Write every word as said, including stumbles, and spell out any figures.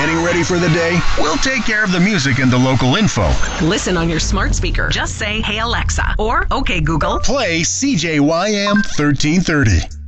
Getting ready for the day? We'll take care of the music and the local info. Listen on your smart speaker. Just say, "Hey Alexa," or "Okay Google." Play C J Y M thirteen thirty.